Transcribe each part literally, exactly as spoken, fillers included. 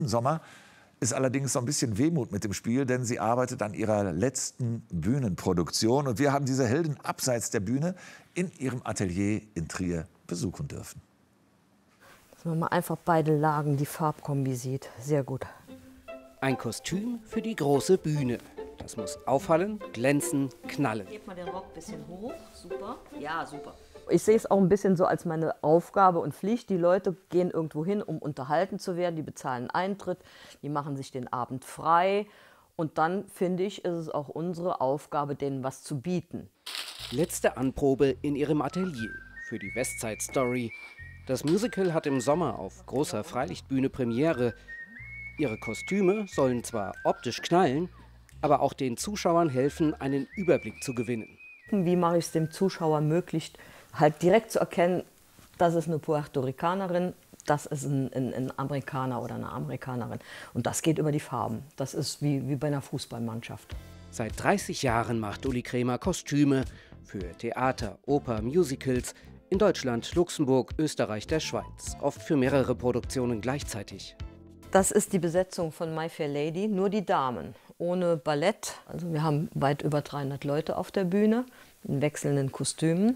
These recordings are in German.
Sommer ist allerdings so ein bisschen Wehmut mit dem Spiel, denn sie arbeitet an ihrer letzten Bühnenproduktion. Und wir haben diese Heldin abseits der Bühne in ihrem Atelier in Trier besuchen dürfen. Dass man mal einfach beide Lagen, die Farbkombi sieht. Sehr gut. Ein Kostüm für die große Bühne. Das muss auffallen, glänzen, knallen. Heb mal den Rock ein bisschen hoch. Super. Ja, super. Ich sehe es auch ein bisschen so als meine Aufgabe und Pflicht. Die Leute gehen irgendwo hin, um unterhalten zu werden. Die bezahlen Eintritt, die machen sich den Abend frei. Und dann, finde ich, ist es auch unsere Aufgabe, denen was zu bieten. Letzte Anprobe in ihrem Atelier für die West Side Story. Das Musical hat im Sommer auf großer Freilichtbühne Premiere. Ihre Kostüme sollen zwar optisch knallen, aber auch den Zuschauern helfen, einen Überblick zu gewinnen. Wie mache ich es dem Zuschauer möglich, halt direkt zu erkennen, das ist eine Puerto Ricanerin, das ist ein, ein, ein Amerikaner oder eine Amerikanerin. Und das geht über die Farben. Das ist wie, wie bei einer Fußballmannschaft. Seit dreißig Jahren macht Uli Krämer Kostüme für Theater, Oper, Musicals in Deutschland, Luxemburg, Österreich, der Schweiz. Oft für mehrere Produktionen gleichzeitig. Das ist die Besetzung von My Fair Lady, nur die Damen, ohne Ballett. Also wir haben weit über dreihundert Leute auf der Bühne in wechselnden Kostümen.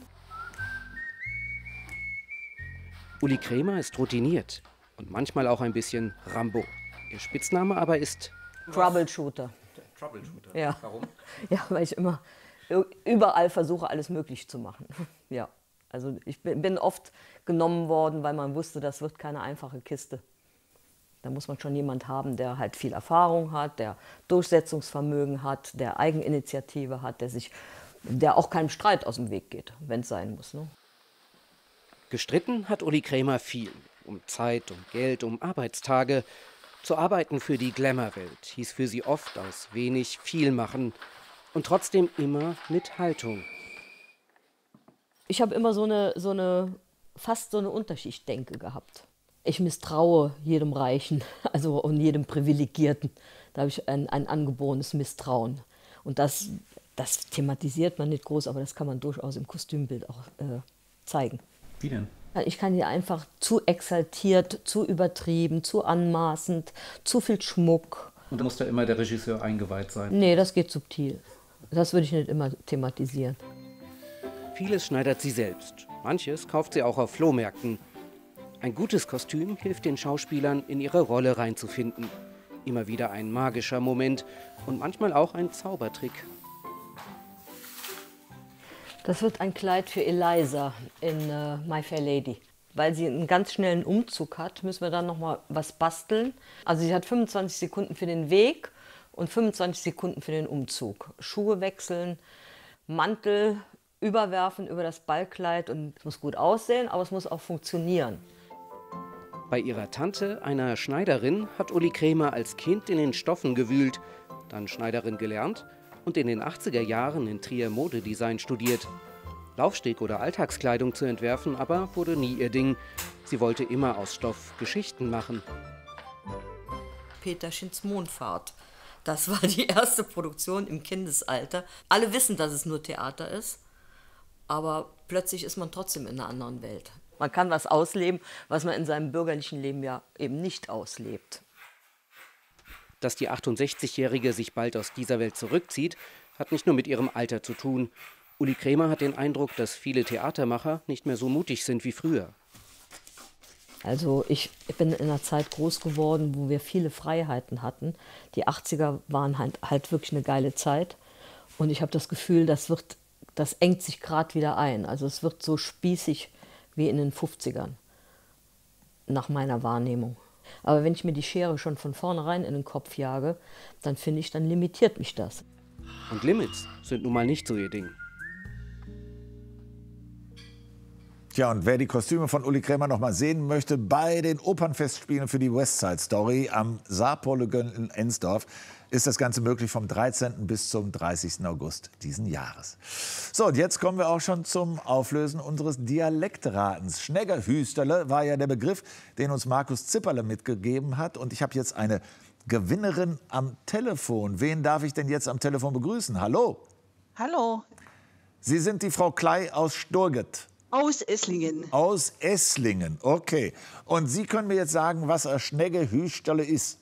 Uli Krämer ist routiniert und manchmal auch ein bisschen Rambo. Ihr Spitzname aber ist Troubleshooter. Troubleshooter. Ja. Warum? Ja, weil ich immer überall versuche, alles möglich zu machen. Ja. Also ich bin oft genommen worden, weil man wusste, das wird keine einfache Kiste. Da muss man schon jemand haben, der halt viel Erfahrung hat, der Durchsetzungsvermögen hat, der Eigeninitiative hat, der, sich, der auch keinem Streit aus dem Weg geht, wenn es sein muss. Ne? Gestritten hat Uli Krämer viel. Um Zeit, um Geld, um Arbeitstage. Zu arbeiten für die Glamour-Welt hieß für sie oft aus wenig viel machen. Und trotzdem immer mit Haltung. Ich habe immer so eine, so eine, fast so eine Unterschichtdenke gehabt. Ich misstraue jedem Reichen, also und jedem Privilegierten. Da habe ich ein, ein angeborenes Misstrauen. Und das, das thematisiert man nicht groß, aber das kann man durchaus im Kostümbild auch äh, zeigen. Wie denn? Ich kann hier einfach zu exaltiert, zu übertrieben, zu anmaßend, zu viel Schmuck. Und da muss da immer der Regisseur eingeweiht sein? Nee, das geht subtil. Das würde ich nicht immer thematisieren. Vieles schneidert sie selbst. Manches kauft sie auch auf Flohmärkten. Ein gutes Kostüm hilft den Schauspielern, in ihre Rolle reinzufinden. Immer wieder ein magischer Moment und manchmal auch ein Zaubertrick. Das wird ein Kleid für Eliza in uh, My Fair Lady. Weil sie einen ganz schnellen Umzug hat, müssen wir dann noch mal was basteln. Also sie hat fünfundzwanzig Sekunden für den Weg und fünfundzwanzig Sekunden für den Umzug. Schuhe wechseln, Mantel überwerfen über das Ballkleid und es muss gut aussehen, aber es muss auch funktionieren. Bei ihrer Tante, einer Schneiderin, hat Uli Krämer als Kind in den Stoffen gewühlt, dann Schneiderin gelernt und in den achtziger Jahren in Trier Modedesign studiert. Laufsteg oder Alltagskleidung zu entwerfen, aber wurde nie ihr Ding. Sie wollte immer aus Stoff Geschichten machen. Peterchens Mondfahrt. Das war die erste Produktion im Kindesalter. Alle wissen, dass es nur Theater ist, aber plötzlich ist man trotzdem in einer anderen Welt. Man kann was ausleben, was man in seinem bürgerlichen Leben ja eben nicht auslebt. Dass die achtundsechzigjährige sich bald aus dieser Welt zurückzieht, hat nicht nur mit ihrem Alter zu tun. Uli Krämer hat den Eindruck, dass viele Theatermacher nicht mehr so mutig sind wie früher. Also ich bin in einer Zeit groß geworden, wo wir viele Freiheiten hatten. Die achtziger waren halt, halt wirklich eine geile Zeit. Und ich habe das Gefühl, das, wird, das engt sich gerade wieder ein. Also es wird so spießig wie in den fünfzigern, nach meiner Wahrnehmung. Aber wenn ich mir die Schere schon von vornherein in den Kopf jage, dann finde ich, dann limitiert mich das. Und Limits sind nun mal nicht so ihr Ding. Ja, und wer die Kostüme von Uli Krämer noch mal sehen möchte, bei den Opernfestspielen für die West Side Story am Saarpolygon in Ensdorf ist das Ganze möglich vom dreizehnten bis zum dreißigsten August diesen Jahres. So, und jetzt kommen wir auch schon zum Auflösen unseres Dialektratens. Schneggerhüsterle war ja der Begriff, den uns Markus Zipperle mitgegeben hat. Und ich habe jetzt eine Gewinnerin am Telefon. Wen darf ich denn jetzt am Telefon begrüßen? Hallo. Hallo. Sie sind die Frau Klei aus Sturget. Aus Esslingen. Aus Esslingen, okay. Und Sie können mir jetzt sagen, was ein Schneggerhüsterle ist?